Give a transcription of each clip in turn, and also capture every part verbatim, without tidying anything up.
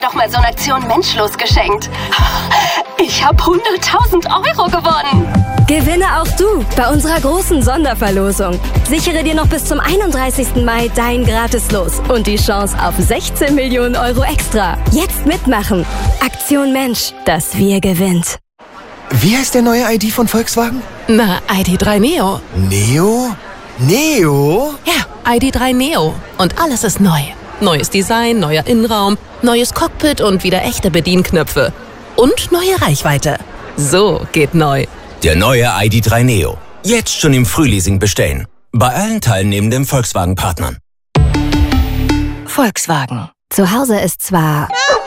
Nochmal so eine Aktion Menschlos geschenkt. Ich habe hunderttausend Euro gewonnen. Gewinne auch du bei unserer großen Sonderverlosung. Sichere dir noch bis zum einunddreißigsten Mai dein Gratislos und die Chance auf sechzehn Millionen Euro extra. Jetzt mitmachen. Aktion Mensch, das Wir gewinnt. Wie heißt der neue I D von Volkswagen? Na, I D drei Neo. Neo? Neo? Ja, I D drei Neo. Und alles ist neu. Neues Design, neuer Innenraum, neues Cockpit und wieder echte Bedienknöpfe. Und neue Reichweite. So geht neu. Der neue I D drei Neo. Jetzt schon im Frühleasing bestellen. Bei allen teilnehmenden Volkswagen-Partnern. Volkswagen. Zu Hause ist zwar...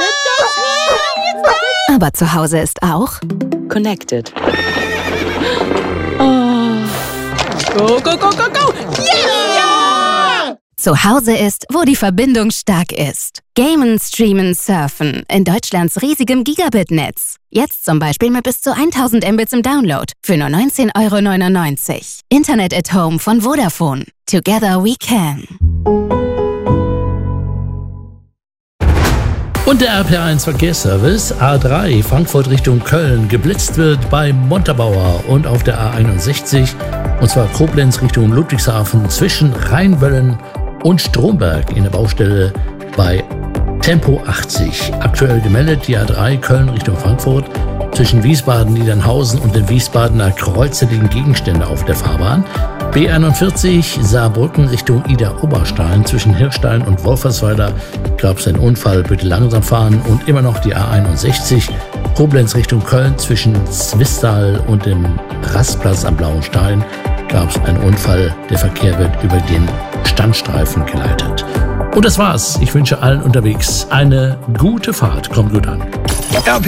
aber zu Hause ist auch... Connected. Oh. Go, go, go, go, go! Yeah! Zu Hause ist, wo die Verbindung stark ist. Gamen, Streamen, Surfen in Deutschlands riesigem Gigabit-Netz. Jetzt zum Beispiel mit bis zu tausend Mbits im Download für nur neunzehn Euro neunundneunzig. Internet at Home von Vodafone. Together we can. Und der R P eins Verkehrsservice A drei Frankfurt Richtung Köln geblitzt wird bei Montabaur und auf der A einundsechzig, und zwar Koblenz Richtung Ludwigshafen zwischen Rheinwöllen und Stromberg in der Baustelle bei Tempo achtzig. Aktuell gemeldet die A drei Köln Richtung Frankfurt. Zwischen Wiesbaden, Niedernhausen und den Wiesbadener Kreuzer liegen Gegenstände auf der Fahrbahn. B einundvierzig Saarbrücken Richtung Ida-Oberstein. Zwischen Hirstein und Wolfersweiler gab es einen Unfall. Bitte langsam fahren. Und immer noch die A einundsechzig Koblenz Richtung Köln. Zwischen Zwistal und dem Rastplatz am Blauen Stein gab es einen Unfall. Der Verkehr wird über den Standstreifen geleitet. Und das war's. Ich wünsche allen unterwegs eine gute Fahrt. Kommt gut an.